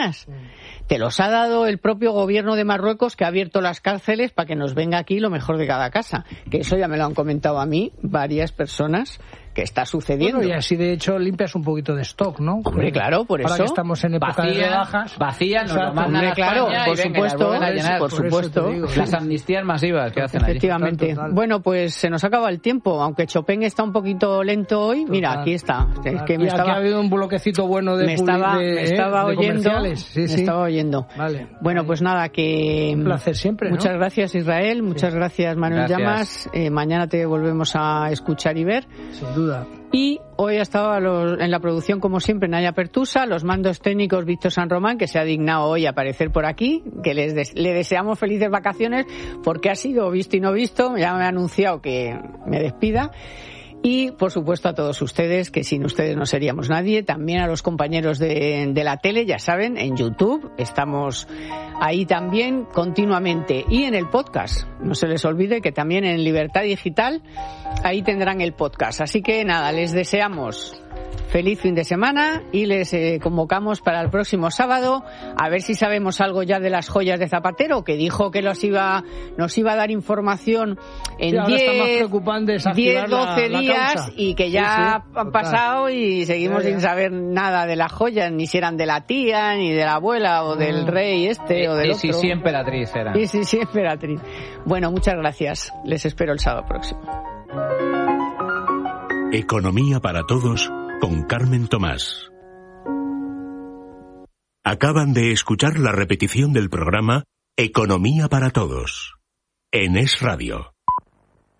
semanas. Te los ha dado el propio gobierno de Marruecos, que ha abierto las cárceles para que nos venga aquí lo mejor de cada casa. Que eso ya me lo han comentado a mí varias personas, que está sucediendo. Bueno, y así de hecho limpias un poquito de stock, ¿no? Hombre, claro, por eso. Ahora que estamos en época de rebajas. Vacía, nos lo mandan hombre, a claro, España por y venga, supuesto, la vuelven a llenar. por supuesto. Las amnistías masivas que hacen allí. Efectivamente. Total. Bueno, pues se nos acaba el tiempo, aunque Chopin está un poquito lento hoy. Total. Mira, aquí está. Es que y aquí ha habido un bloquecito bueno de me estaba de oyendo. comerciales. Sí, me sí. estaba oyendo. Vale. Bueno, pues nada, que Un placer siempre, ¿no? Muchas gracias, Israel. Muchas gracias, Manuel Gracias. Llamas. Mañana te volvemos a escuchar y ver. Sin duda. Y hoy ha estado en la producción, como siempre, Naya Pertusa, los mandos técnicos Víctor San Román, que se ha dignado hoy a aparecer por aquí, que le deseamos felices vacaciones, porque ha sido visto y no visto, ya me ha anunciado que me despida. Y, por supuesto, a todos ustedes, que sin ustedes no seríamos nadie. También a los compañeros de la tele, ya saben, en YouTube. Estamos ahí también continuamente. Y en el podcast. No se les olvide que también en Libertad Digital, ahí tendrán el podcast. Así que, nada, les deseamos feliz fin de semana y les convocamos para el próximo sábado a ver si sabemos algo ya de las joyas de Zapatero, que dijo que nos iba a dar información en 10, 12 días y que ya han pasado y seguimos sin saber nada de las joyas, ni si eran de la tía, ni de la abuela o del rey o del otro. Y si emperatriz era. Y si emperatriz. Bueno, muchas gracias. Les espero el sábado próximo. Economía para todos con Carmen Tomás. Acaban de escuchar la repetición del programa Economía para todos en Es Radio.